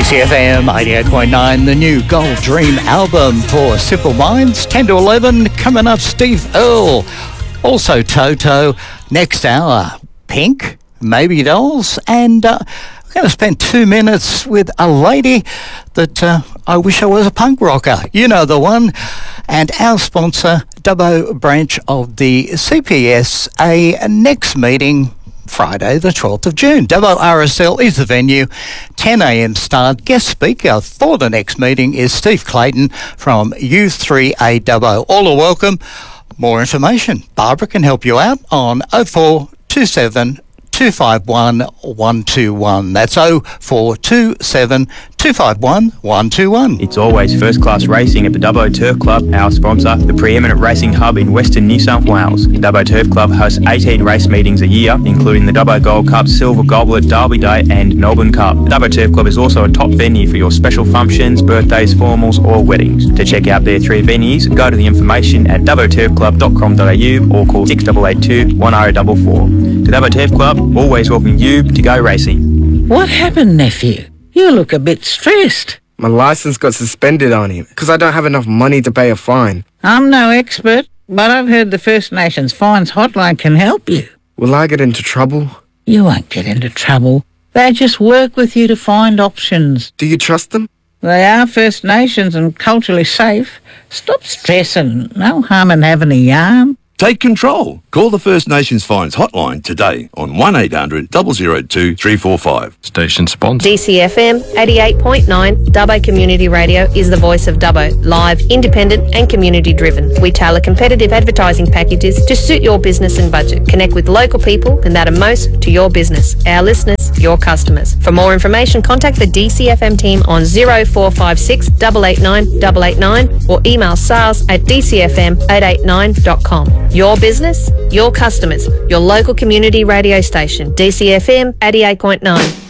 DCFM 88.9, the new Gold Dream album for Simple Minds. 10 to 11, coming up, Steve Earle. Also Toto. Next hour, Pink, Maybe Dolls. And we're going to spend 2 minutes with a lady that I wish I was a punk rocker. You know the one. And our sponsor, Dubbo branch of the CPS, a next meeting Friday the 12th of June. Dubbo RSL is the venue, 10 a.m. start. Guest speaker for the next meeting is Steve Clayton from U3A Dubbo. All are welcome. More information, Barbara can help you out on 0427 251 121. That's 0427 251 121. It's always first-class racing at the Dubbo Turf Club, our sponsor, the preeminent racing hub in Western New South Wales. The Dubbo Turf Club hosts 18 race meetings a year, including the Dubbo Gold Cup, Silver Goblet, Derby Day and Melbourne Cup. The Dubbo Turf Club is also a top venue for your special functions, birthdays, formals or weddings. To check out their three venues, go to the information at dubboturfclub.com.au or call 6882 1044. The Dubbo Turf Club always welcome you to go racing. What happened, nephew? You look a bit stressed. My license got suspended on him because I don't have enough money to pay a fine. I'm no expert, but I've heard the First Nations Fines Hotline can help you. Will I get into trouble? You won't get into trouble. They just work with you to find options. Do you trust them? They are First Nations and culturally safe. Stop stressing. No harm in having a yarn. Take control. Call the First Nations Fines Hotline today on 1800 002 345. Station sponsor. DCFM 88.9 Dubbo Community Radio is the voice of Dubbo. Live, independent and community driven. We tailor competitive advertising packages to suit your business and budget. Connect with local people and that are most to your business. Our listeners, your customers. For more information, contact the DCFM team on 0456 889 889 or email sales@dcfm889.com. Your business, your customers, your local community radio station, DCFM 88.9.